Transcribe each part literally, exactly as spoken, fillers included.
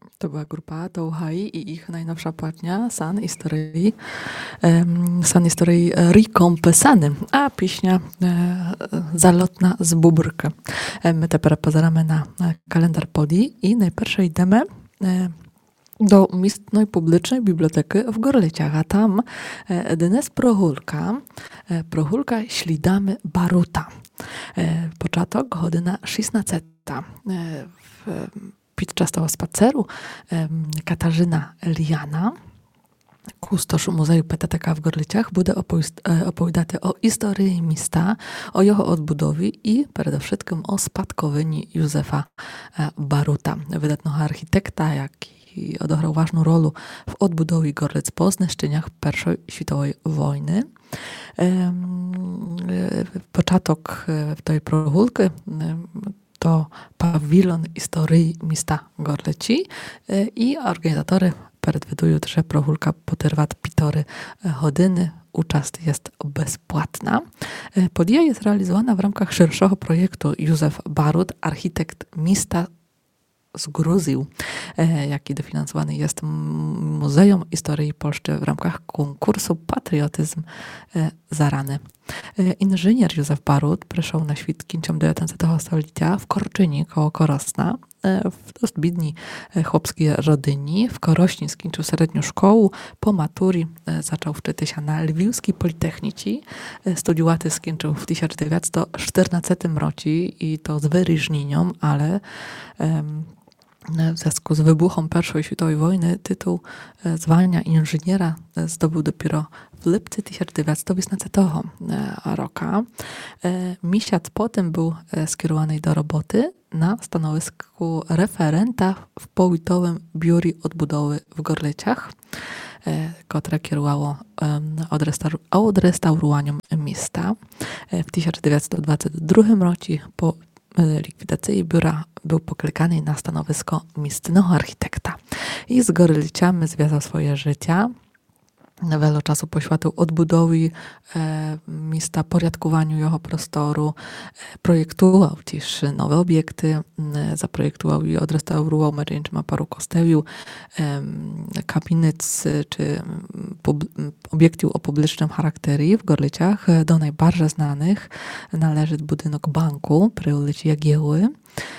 To była grupa Touhai i ich najnowsza płatnia San Historii, um, San Historii Rikompensany, a pieśnia e, Zalotna z Bóbrka. E, my teraz pozeramy na kalendar Podi i najpierw idziemy e, do miestnej publicznej biblioteki w Gorliciach, a tam e, dnes prohulka, e, prohulka ślidami Baruta. E, początek godzina szesnasta. E, w, Podczas tego spaceru Katarzyna Liana, kustosz Muzeju Petateka w Gorliciach, bude opowiadać o historii miasta, o jego odbudowie i przede wszystkim o spadkowini Józefa Baruta, wydatnego architekta, jaki odegrał ważną rolę w odbudowie Gorlic po zniszczeniach pierwszej światowej wojny. Początek tej prohulki to pawilon historii miasta Gorlici i organizatory przewidują, że prohulka potrwa półtorej godziny. Uczast jest bezpłatna. Podija jest realizowana w ramach szerszego projektu Józef Barut, architekt miasta z Gruzji, jaki dofinansowany jest Muzeum Historii Polski w ramach konkursu Patriotyzm za rany. Inżynier Józef Barut przyszedł na świat końcem dziewiętnastego stulecia w Korczyni koło Korosna, w dość biednej chłopskiej rodyni. W Korośni skończył średnią szkołę. Po maturii zaczął uczyć się na Lwiwskiej Politechnice. Studiaty skończył w tysiąc dziewięćset czternastym roku i to z wyróżnieniem, ale um, w związku z wybuchem pierwszej światowej wojny tytuł zwania inżyniera zdobył dopiero w lipcu tysiąc dziewięćset osiemnastego roku. Miesiąc potem był skierowany do roboty na stanowisku referenta w powiatowym biurze odbudowy w Gorliciach, które kierowało odrestaurowaniem miasta. W tysiąc dziewięćset dwudziestym drugim roku po likwidacji biura był poklekany na stanowisko miestnego architekta i z Gorliciami związał swoje życie. Wiele czasu poświęcił odbudowie e, miasta, porядkowaniu jego prostoru, e, projektował też nowe obiekty, e, zaprojektował i odrestaurował ma paru kostełów, e, kamienic czy pub, obiektów o publicznym charakterze w Gorliciach. Do najbardziej znanych należy budynek banku przy ulicy Jagieły,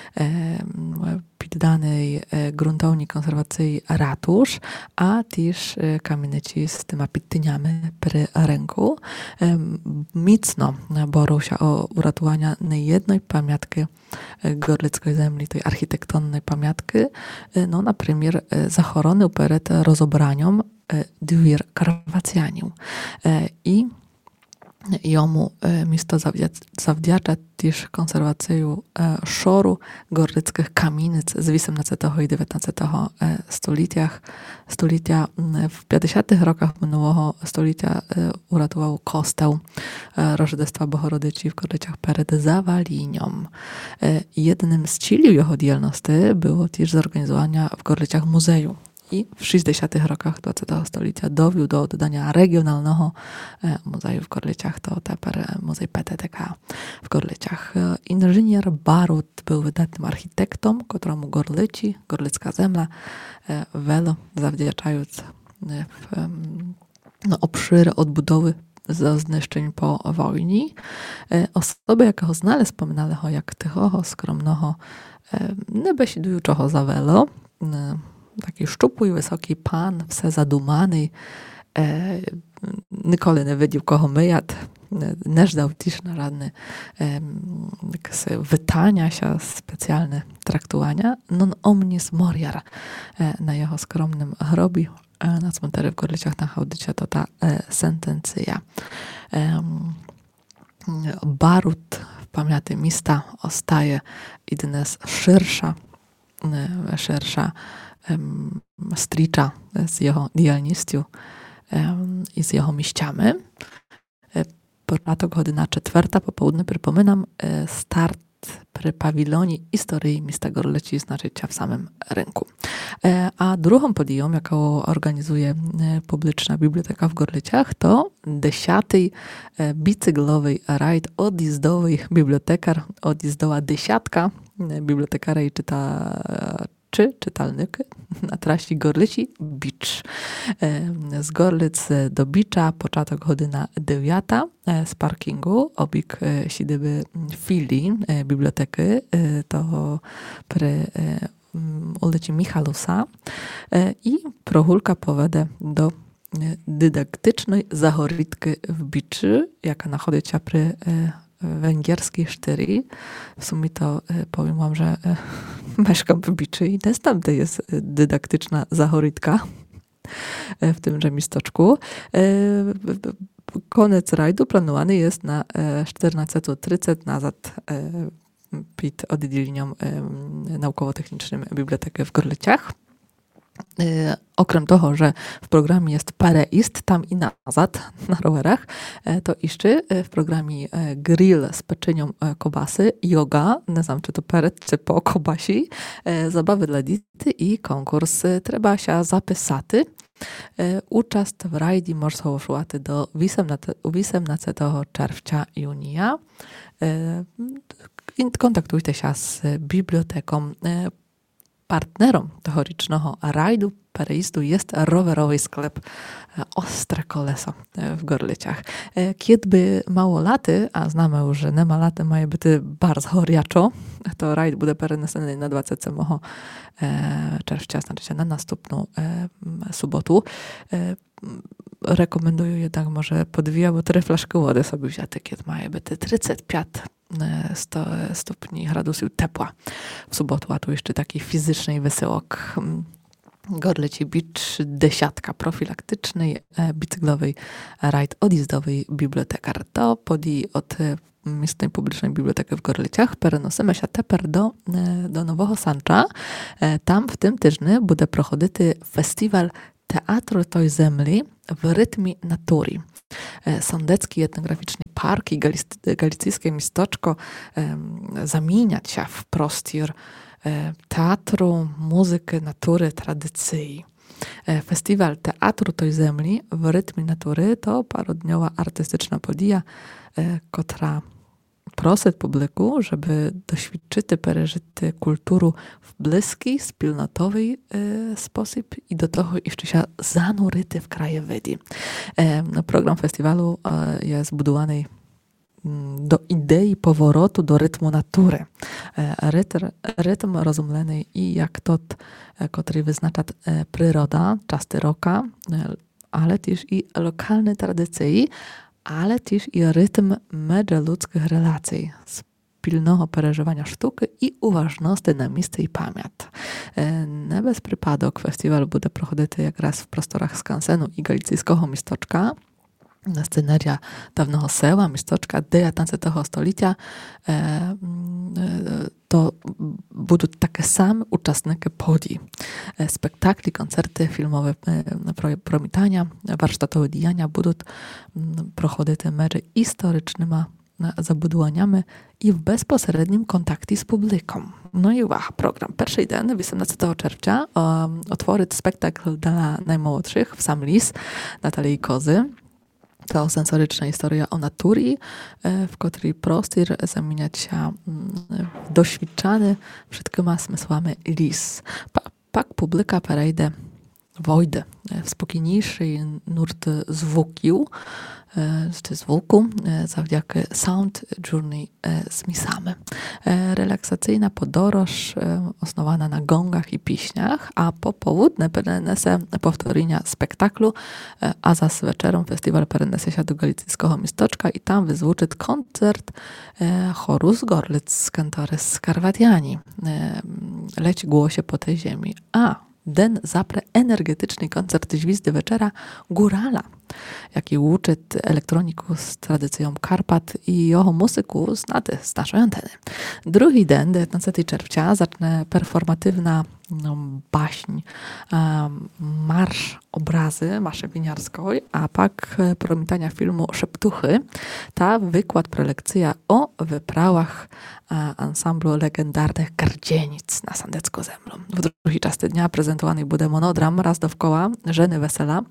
poddanej gruntowni konserwacji ratusz, a też kamienici z tymi pittyniami przy ręku. Mocno borą się o uratowanie niejednej pamiątki gorlickiej ziemi, tej architektonnej pamiątki, no na przykład zachorony przed rozobraniem dwir Karwacjaniu. I Jomu miasto zawdzięcza też konserwację szoru gorlickich kamienic z osiemnastego i dziewiętnastego stuleciach. Stulecia w pięćdziesiątych rokach minionego stulecia uratował kosteł Rożdestwa Bohorodyci w Gorliciach przed zawalinią. Jednym z celów jego działalności było też zorganizowanie w Gorliciach muzeum. I w sześćdziesiątych rokach dwudziestego stulecia dowiódł do oddania regionalnego muzeum w Gorliciach, to teraz Muzej P T T K w Gorliciach. Inżynier Barut był wydatnym architektom, któremu Gorlici, gorlicka zemla, wiele zawdzięczając w no, obszary odbudowy ze zniszczeń po wojnie. Osoby, jakie go znali, wspominali go jak tychego, skromnego, nie besidują czego za wiele. Taki szczupły, wysoki pan, wse zadumany, e, nikoли nie wiedział, kogo myjać, nie żdał też na żadne e, wytania się, specjalne traktowania. Non omnis moriar e, na jego skromnym grobie e, na cmentarzu w Gorliciach na Chałdycie to ta e, sentencja. E, Barut w pamięci miasta ostaje i dnes szersza, e, szersza Um, stricza z jego działalnością um, i z jego mieściami. Początek godzina czwarta popołudnie, przypominam, start przy pawilonie historii miasta Gorlici znaczycia w samym rynku. A drugą podją, jaką organizuje publiczna biblioteka w Gorliciach, to dziesiąty bicyklowy rajd odjazdowy bibliotekar, odjazdowa dziesiątka bibliotekarej czyta czy czytelnik, na trasie Gorlici Beach. Z Gorlic do Bicza początek godzina dziewiąta, z parkingu obik siedziby filii biblioteki, to przy ulicy Michalusa i prochulka powede do dydaktycznej zahoritki w Biczy, jaka nachodzi się przy węgierskiej sztyri. W sumie to powiem wam, że mieszkam w Biczy i też tam jest dydaktyczna zahoritka w tymże miasteczku. Koniec rajdu planowany jest na czternastą trzydzieści nazad przed oddzieleniем naukowo-technicznym Biblioteki w Gorlicach. Okrem toho, że w programie jest parę ist tam i nazad na rowerach, to jeszcze w programie grill z pieczeniem kobasy, yoga, nie wiem czy to przed czy po kobasi, zabawy dla dzieci i konkurs. Trzeba się zapisać. Uczast w rajdzie można oszukać do osiemnastego czerwca junia. Kontaktujcie się z biblioteką. Partnerom tegorocznego rajdu perejazdu jest rowerowy sklep Ostre Koleso w Gorlicach. Kiedy mało laty, a znamy już, że nie ma laty, ma być bardzo gorąco, to rajd będzie przenesony na dwudziestego czerwca, znaczy na następną sobotu. Rekomenduję jednak może po dwie albo trzy flaszki wody sobie wziąć, kiedy ma być trzydzieści pięć stopni gradusów tepła w sobotę, a tu jeszcze taki fizyczny wysyłok. Gorlici Beach, desiatka profilaktycznej, bicyklowej, rajd odjazdowej bibliotekar. To podii od miejscowej publicznej biblioteki w Gorlicach przenosimy się teper do, do Nowego Sancza. Tam w tym tygodniu będzie prochodzić festiwal Teatru toj Zemli w rytmie natury. Sądecki etnograficzny park i galicyjskie miasteczko zamieniać się w prostor teatru, muzyki, natury, tradycji. Festiwal Teatru toj Zemli w rytmie natury to parodniowa artystyczna podija, która prosi publiku, żeby doświadczyć przeżyty kulturu w bliski, wspólnotowy e, sposób i do tego jeszcze się zanuryty w krajowydy. E, program festiwalu e, jest budowany do idei powrotu do rytmu natury. E, rytm, rytm rozumiany i jak tot, e, który wyznacza e, przyroda, czas roka, e, ale też i lokalne tradycje, ale też i rytm międzyludzkich relacji, pilnego przeżywania sztuki i uważności na miejsce i pamięć. Nie bez przypadku festiwal będzie prochodzić jak raz w prostorach skansenu i galicyjskiego miasteczka. Sceneria dawnego sela, miasteczka dziewiętnastego stulecia, to będą takie same uczestnicy podii. Spektakli, koncerty filmowe, promitania, warsztatowe dijania będą prochodzić między historycznymi zabudowaniami i w bezpośrednim kontakcie z publiką. No i wow, program. Pierwszy dzień, osiemnastego czerwca, um, otworzyć spektakl dla najmłodszych w Sam Lis, Natalii Kozy. To sensoryczna historia o natury, w której prostor zamieniać się w doświadczany wszystkimi zmysłami lis. Pak publika przejdzie wojdę w spokojniejszy nurt zwukił, czy zwuku, zawdzięki Sound Journey z misami. Relaksacyjna podróż osnowana na gongach i piśniach, a po południe perенесе powtórzenia spektaklu, a za wieczorem festiwal perенесе się do galicyjskiego miasteczka i tam wyzwuczy koncert choru z Gorlic z kantory Skarwatiani. Leci głosie po tej ziemi. A den zapre energetyczny koncert Gwizdy Wieczera Górala, jaki łączy elektroniku z tradycją Karpat i jeho muzyku znany z naszej anteny. Drugi den, dziewiętnastego czerwca, zacznie performatywna no, baśń, um, marsz obrazy Maszy Winiarskiej, a pak promitania filmu Szeptuchy, ta wykład prelekcja o wyprawach ansamblu legendarnych Gardzienic na Sandecką Zemlą. W drugiej części dnia prezentowany będzie monodram raz dookoła Żeny Wesela,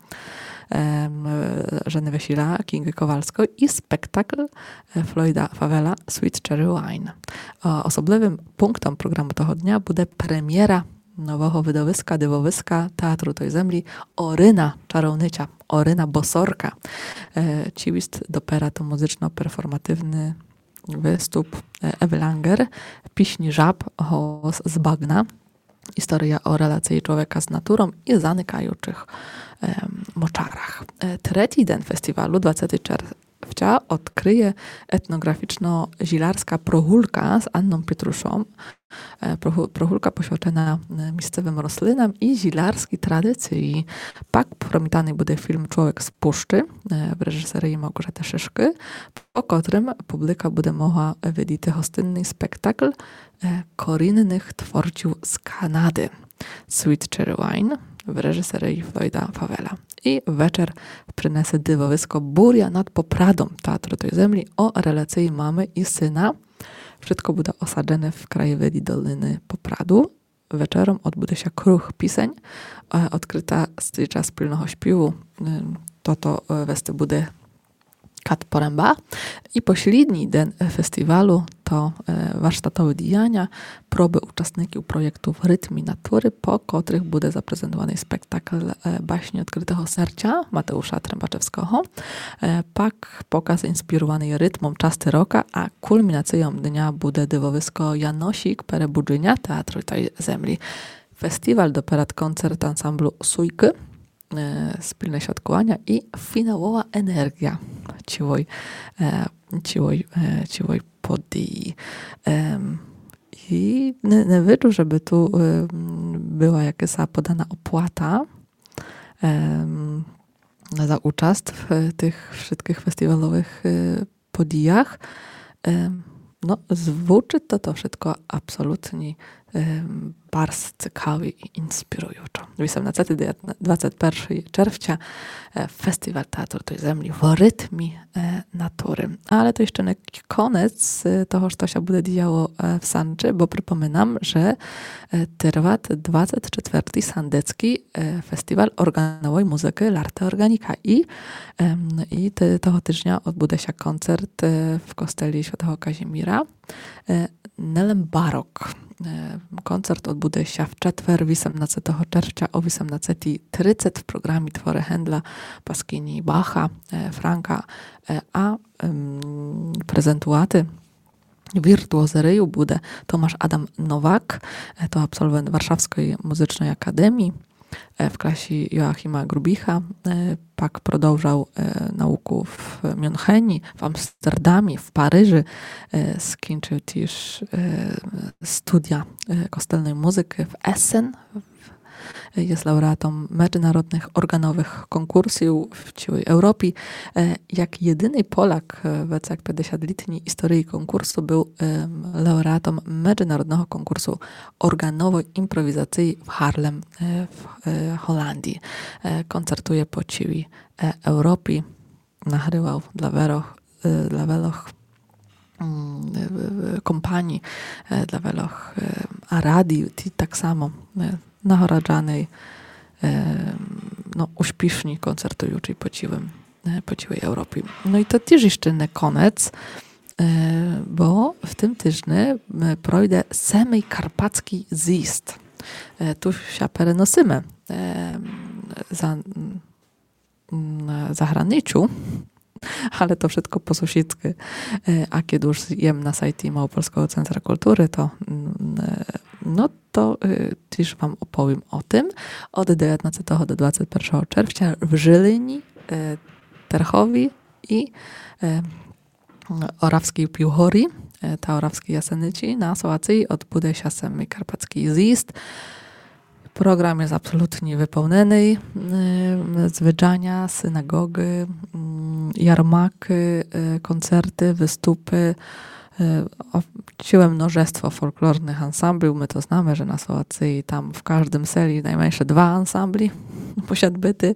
Żeny Wesila Kingy Kowalskiej i spektakl Floyda Favela Sweet Cherry Wine. Osobliwym punktem programu tego dnia będzie premiera nowego widowiska, dywowiska Teatru tej Zemli Oryna Czarownycia, Oryna Bosorka. Ci list dopera to muzyczno-performatywny występ Ewy Langer, Piśni żab z bagna, historia o relacji człowieka z naturą i zanikajuчих moczarach. Trzeci dzień festiwalu, dwudziestego czerwca, odkryje etnograficzno-zilarska prochulka z Anną Pietruszą. Prochulka poświęcona miejscowym roślinom i zilarskiej tradycji. Pak promitany będzie film Człowiek z puszczy w reżyserii Małgorzaty Szyszki, po którym publika będzie mogła widzieć hostynny spektakl korynnych twórców z Kanady. Sweet Cherry Wine w reżyserii Floyda Fawela. I wieczór przyniesie dywowisko Buria nad Popradą Teatru tej Zemli o relacji mamy i syna. Wszystko będzie osadzone w krajowej Doliny Popradu. Wieczorem odbędzie się kruch piseń, odkryta stycza wspólnego śpiewu. To to westy będzie Kat Poręba. I pośredni dzień festiwalu to warsztatowe dijania, próby uczestników projektów Rytmi Natury, po których będzie zaprezentowany spektakl Baśni Odkrytego Sercia Mateusza Trębaczewskiego. Pak pokaz inspirowany rytmom Czasty Roka, a kulminacją dnia będzie dywowisko Janosik Perebudżynia Teatru tej Zemli. Festiwal doperat koncert ansamblu Sujky, spilne świadkowania i finałowa energia ciłoj, ciłoj, ciłoj podii. I nie, nie wyczuł, żeby tu była jakaś podana opłata za uczest w tych wszystkich festiwalowych podijach. No, zwuczy to to wszystko absolutnie um, bardzo ciekawie i inspirująco. osiemnastego do dwudziestego pierwszego czerwca Festiwal Teatru tej Zemli w rytmie e, natury. Ale to jeszcze nie koniec toho, co się będzie działo w Sanczy, bo przypominam, że trwa dwudziesty czwarty Sandecki Festiwal Organowej Muzyki L'Arte Organica i, e, i te, tego tygodnia odbędzie się koncert w Kosteli Świętego Kazimira e, Nelem Barok. Koncert odbędzie się w czwartek, osiemnastego czerwca o osiemnasta trzydzieści w programie twory Händla, Pasquini, Bacha, Franka, a um, prezentuaty wirtuozeryju będzie Tomasz Adam Nowak, to absolwent Warszawskiej Muzycznej Akademii w klasie Joachima Grubicha. Pak продовжał naukę w Müncheni, w Amsterdamie, w Paryżu. Skończył też studia kostelnej muzyki w Essen. Jest laureatem międzynarodowych organowych konkursów w całej Europie. Jak jedyny Polak w pięćdziesięcioletniej historii konkursu był laureatem międzynarodowego konkursu organowej improwizacji w Haarlem w Holandii. Koncertuje po całej Europie. Nagrywał dla Weroch, dla Weloch kompanii, dla Weloch a radii, i tak samo nahoradzanej, no, uśpiesznie koncertującej po całym, po całej Europie. No i to też jeszcze nie koniec, bo w tym tygodniu projdzie Semej Karpacki zjazd. Tu się perenosimy za zagraniczu, ale to wszystko po sąsiedzku. A kiedy już jem na sajcie Małopolskiego Centra Kultury, to no to też wam opowiem o tym. Od dziewiętnastego do dwudziestego pierwszego czerwca w Żylini, Terchowi i Orawskiej Piłchori, ta Orawskiej Jasenici, na Sołacji odbędzie się Semej Karpacki zjazd. Program jest absolutnie wypełniony. Zwyczania, synagogi, jarmaki, koncerty, wystupy. Całe mnóstwo folklornych ansambli. My to znamy, że na Sołacji tam w każdym seli najmniejsze dwa ansambli posiadbyty.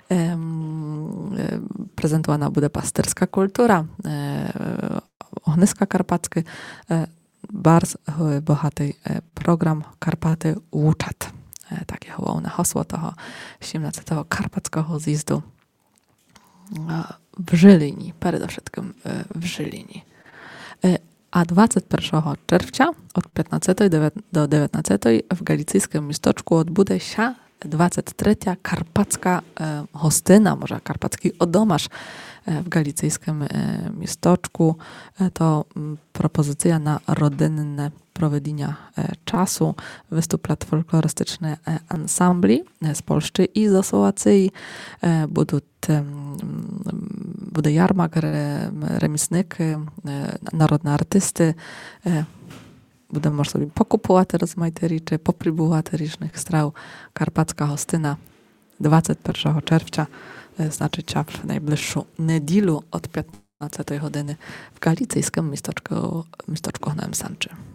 Prezentowana będzie pasterska kultura, ogniska karpackie. Bardzo bogaty program Karpaty Łuczat. Takie hołowne hasło toho osiemnastego Karpackiego zjazdu w Żylinie, przede wszystkim w Żylinie. A dwадцять першого червня od piętnastego do dziewiętnastego w galicyjskim miasteczku odbude się dwadzieścia trzecia karpacka e, hostyna, może karpacki odomarz e, w galicyjskim e, miasteczku. E, to m, propozycja na rodzinne prowadzenia e, czasu, wystuplat folklorystyczne e, ansambli e, z Polski i z Osławacji. E, budut, e, bude jarmak, re, remisnyk, e, narodne artysty. E, Budem może sobie pokupować rozmaite rzeczy, popróbować różnych straw. Karpacka hostyna dwadzieścia pierwszego czerwca, e, znaczy w najbliższą niedzielę od piętnastej godziny w galicyjskim miasteczku, miasteczku Nowym Sączu.